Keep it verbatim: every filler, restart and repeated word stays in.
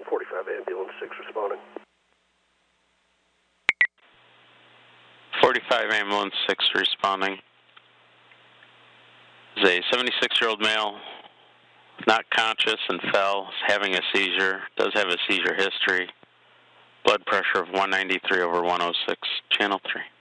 forty-five ambulance six responding. forty-five ambulance six responding. Is a seventy-six-year-old male, not conscious and fell, having a seizure, does have a seizure history. Blood pressure of one ninety-three over one oh six, channel three.